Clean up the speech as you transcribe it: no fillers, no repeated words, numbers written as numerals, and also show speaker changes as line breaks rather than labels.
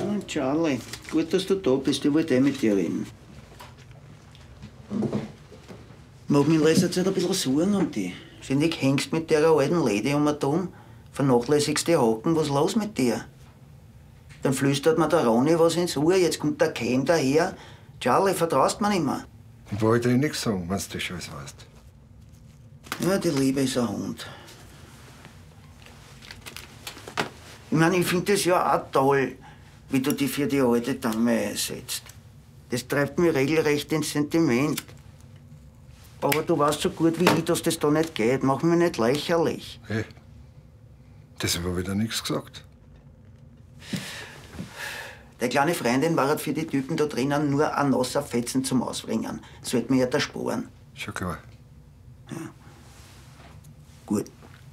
Charlie, gut, dass du da bist. Ich wollte mit dir reden. Ich mag mich in letzter Zeit ein bisschen Sorgen um dich. Ständig hängst mit der alten Lady um und um, vernachlässigst die Haken. Was ist los mit dir? Dann flüstert mir der Ronny was ins Ohr, jetzt kommt der Cam daher. Charlie, vertraust mir nicht mehr.
Ich wollte dir nichts sagen, wenn du das alles weißt.
Ja, die Liebe ist ein Hund. Ich meine, ich finde das ja auch toll, wie du dich für die alte Dame einsetzt. Das treibt mich regelrecht ins Sentiment. Aber du weißt so gut wie ich, dass das da nicht geht. Mach mich nicht lächerlich.
Hey, deshalb habe ich da nichts gesagt.
Die kleine Freundin war halt für die Typen da drinnen nur ein nasser Fetzen zum Ausbringen. Sollte mir ja ersparen.
Schon klar.
Ja. Gut.